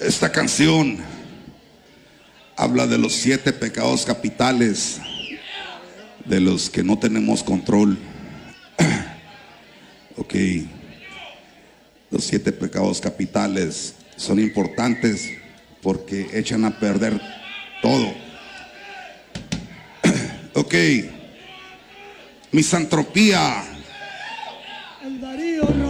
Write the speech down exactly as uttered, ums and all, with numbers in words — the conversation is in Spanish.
Esta canción habla de los siete pecados capitales de los que no tenemos control. Ok, los siete pecados capitales son importantes porque echan a perder todo. Ok, misantropía. El Darío.